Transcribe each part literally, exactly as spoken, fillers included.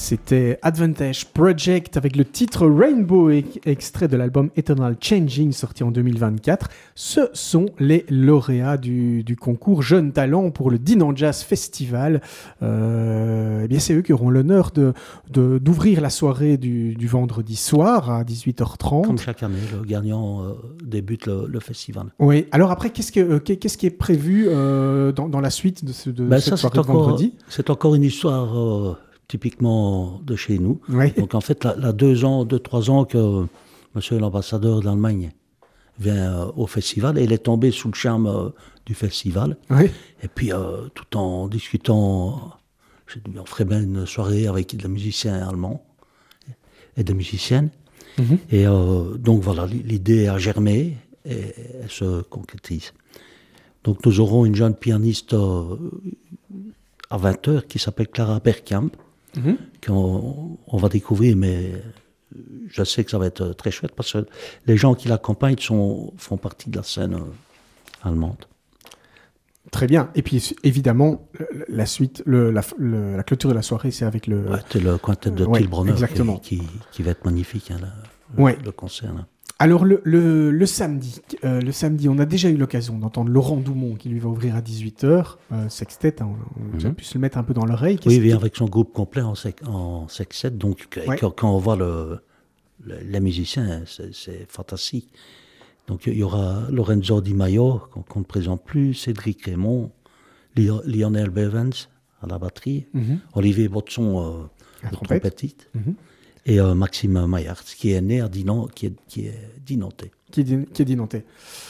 C'était Advantage Project avec le titre Rainbow, extrait de l'album Eternal Changing sorti en deux mille vingt-quatre. Ce sont les lauréats du, du concours Jeunes Talents pour le Dinan Jazz Festival. Euh, eh bien, c'est eux qui auront l'honneur de, de, d'ouvrir la soirée du, du vendredi soir à dix-huit heures trente. Comme chaque année, le gagnant euh, débute le, le festival. Oui, alors après, qu'est-ce, que, qu'est-ce qui est prévu euh, dans, dans la suite de, ce, de ben cette ça, soirée c'est de encore, vendredi? C'est encore une histoire euh, typiquement de chez nous. Oui. Donc en fait, là, là deux ans, deux, trois ans que monsieur l'ambassadeur d'Allemagne vient euh, au festival et il est tombé sous le charme euh, du festival. Oui. Et puis, euh, tout en discutant, j'ai dit, on ferait bien une soirée avec des musiciens allemands et des musiciennes. Mm-hmm. Et euh, donc voilà, l'idée a germé et elle se concrétise. Donc nous aurons une jeune pianiste euh, à vingt heures qui s'appelle Clara Bergkamp, mm-hmm. qu'on on va découvrir, mais je sais que ça va être très chouette parce que les gens qui l'accompagnent sont, font partie de la scène euh, allemande. Très bien. Et puis, évidemment, la suite, le, la, le, la clôture de la soirée, c'est avec le... Ouais, c'est le quintet de ouais, Till Brunner qui, qui, qui va être magnifique, hein, le, ouais. le concert. Là. Alors, le, le, le, samedi, euh, le samedi, on a déjà eu l'occasion d'entendre Laurent Doumont, qui lui va ouvrir à dix-huit heures. Euh, sextet, hein, on, on mm-hmm. a pu se le mettre un peu dans l'oreille. Qu'est-ce oui, il vient avec son groupe complet en, sec, en sextet. Donc, ouais. quand, quand on voit le, le, les musiciens, c'est, c'est fantastique. Donc, il y aura Lorenzo Di Maio, qu'on, qu'on ne présente plus, Cédric Raymond, Lionel Bevens à la batterie, mm-hmm. Olivier Botson, euh, le trompettiste, mm-hmm. et euh, Maxime Maillard, qui est né à Dinan, qui est, qui est dinantais. Qui est, di- qui est dinantais.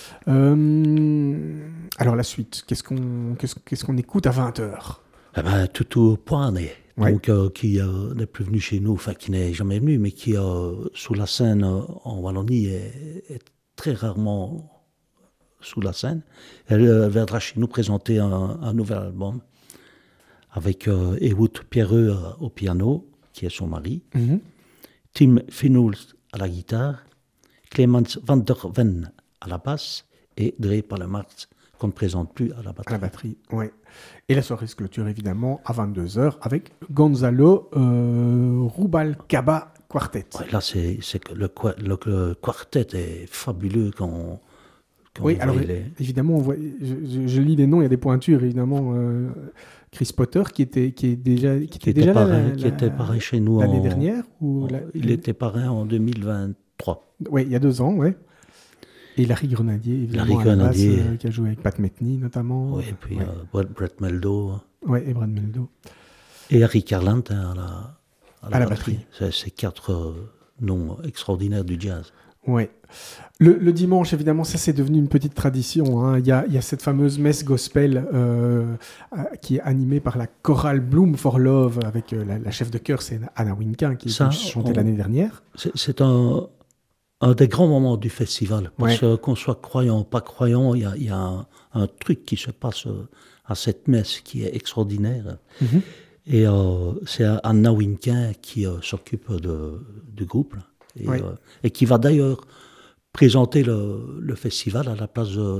Euh, alors, la suite, qu'est-ce qu'on, qu'est-ce, qu'est-ce qu'on écoute à vingt heures? Eh ben, Toutou Poinet, ouais. donc, euh, qui euh, n'est plus venu chez nous, enfin, qui n'est jamais venu, mais qui, euh, sous la scène euh, en Wallonie, est, est très rarement sous la scène. Elle euh, viendra chez nous présenter un, un nouvel album avec euh, Ehud Pierreux euh, au piano, qui est son mari, mm-hmm. Tim Finuls à la guitare, Clemens van der Ven à la basse et Dre Palemarts, qu'on ne présente plus à la batterie. À la batterie, oui. Et la soirée se clôture évidemment à vingt-deux heures avec Gonzalo euh, Rubalcaba Quartet. Ouais, là, c'est, c'est que le, le, le quartet est fabuleux quand Quand oui, alors les... évidemment, on voit, je, je, je lis les noms, il y a des pointures, évidemment. Euh, Chris Potter, qui était, qui est déjà, qui était qui déjà était parrain, là, qui la, était parrain chez nous l'année en, dernière ou en, la, il la... était parrain en deux mille vingt-trois. Oui, il y a deux ans, oui. Et Larry Grenadier, évidemment, Larry Grenadier, basse, euh, qui a joué avec Pat Metheny, notamment. Oui, et puis ouais. euh, Brett Meldo. Oui, et Brett Meldo. Et Harry Carlant hein, à la, à la, à la batterie. batterie. C'est, c'est quatre euh, noms extraordinaires du jazz. Oui. Le, le dimanche, évidemment, ça c'est devenu une petite tradition. Hein. Il y a, il y a cette fameuse messe gospel euh, qui est animée par la chorale Bloom for Love avec euh, la, la chef de chœur, c'est Anna Winkin qui a chanté l'année dernière. C'est, c'est un, un des grands moments du festival. Parce ouais. que qu'on soit croyant ou pas croyant, il y a, il y a un, un truc qui se passe à cette messe qui est extraordinaire. Mm-hmm. Et euh, c'est Anna Winkin qui euh, s'occupe de, du groupe. Et, ouais. euh, et qui va d'ailleurs présenter le, le festival à la place de